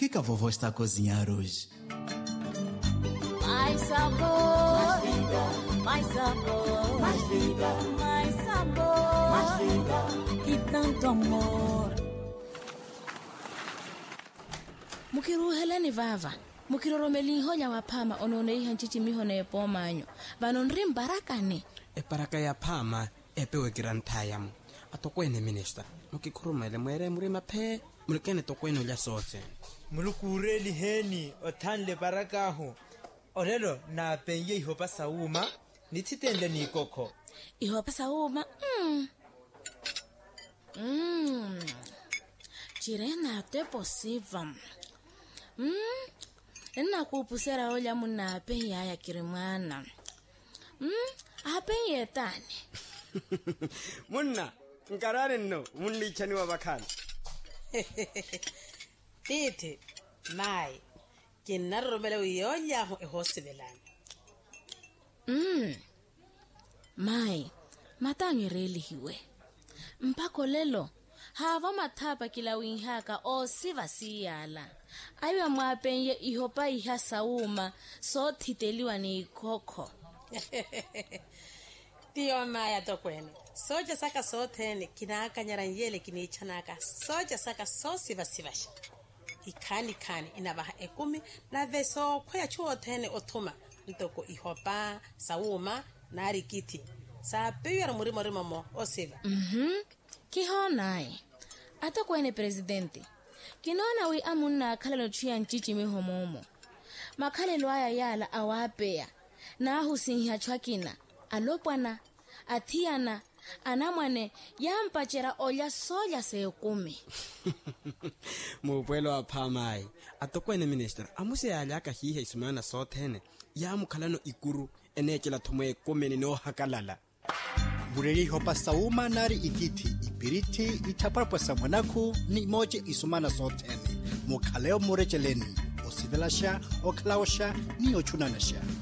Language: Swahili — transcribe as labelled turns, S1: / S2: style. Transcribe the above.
S1: que a vovó está a cozinhar hoje?
S2: Mais sabor, mais vida, mais sabor, mais vida, mais sabor, mais vida e tanto amor. Mukiruheleni vava, mukiroromeli honya waphama onone ihanchichi mihone epomanyo. Banonri mbarakane.
S3: Eparaka ya phama epewe kirantayam. Atokwene minister. Mukikhurumele mwere murima phe, mulekene tokwene lya sotse.
S4: Mulukureli heni othanle barakaho. Orelo na penye ihopa sauma nititende nikoko.
S2: Ihopa sauma. Chirena te posiva. Nna kupusera olya munape yaya kirimwana. Ape yetani.
S3: Munna, nkarare no, munni chani wa bakhala.
S5: Titi, mai, kinaromele uyonya ho ehosibelana.
S2: Mai, matangi reli hiwe. Mpako lelo, hava mathapa kila winhaka o siva siyala. Aywa mwapenye ihopa iha sauma, so titeliwa ni ikoko.
S5: Tiyo maya tokwene. Soja saka sotene kinaka nyaranyele kinichanaka. Soja saka so siva sivasha. Ikani inabaha 10 na veso kwaya chuo tene otuma. Ntoko ihopa, sauma, nari kiti. Sa peyara murimo mo o siva.
S2: Kiho nai. Ata kwene presidente. Kinona wi amuna khalelo chia nchichi mihomomo. Makhalelo aya yala awapea. Na husinha chwakina. Alopwana, athiana, anamwane, yampachera olya soya se 10.
S3: Mupwelo wa phamai. Atokwene minister. Amuse alaka hihe isumana sothene. Ya mukhalano ikuru enechela thomwe 10 no hakalala.
S6: Bureri hopa sauma nari ikiti ipiriti itaparpa samanaku ni moje isumana sothene. Mukhaleo murecheleni. Osivelasha, oklawasha, ni ochunanasha.